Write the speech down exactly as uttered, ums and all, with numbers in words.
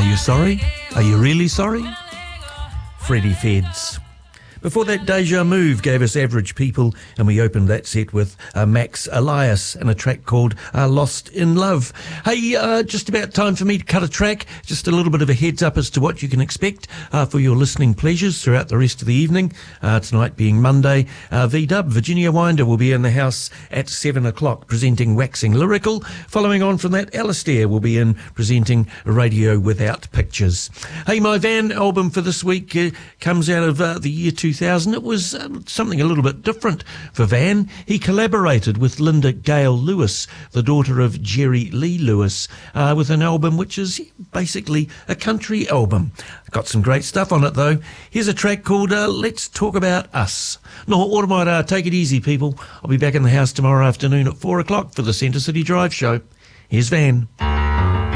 Are you sorry? Are you really sorry? Freddie Feds. Before that, Deja Move gave us Average People, and we opened that set with uh, Max Elias and a track called uh, Lost in Love. Hey, uh, just about time for me to cut a track. Just a little bit of a heads up as to what you can expect uh, for your listening pleasures throughout the rest of the evening. Uh, tonight being Monday, uh, V-Dub, Virginia Winder, will be in the house at seven o'clock presenting Waxing Lyrical. Following on from that, Alistair will be in presenting Radio Without Pictures. Hey, my Van album for this week uh, comes out of uh, the year two thousand. It was um, something a little bit different for Van. He collaborated with Linda Gale Lewis, the daughter of Jerry Lee Lewis, uh, with an album which is basically a country album. Got some great stuff on it though. Here's a track called uh, Let's Talk About Us. No, Automata, take it easy people. I'll be back in the house tomorrow afternoon at four o'clock for the Centre City Drive show. Here's Van.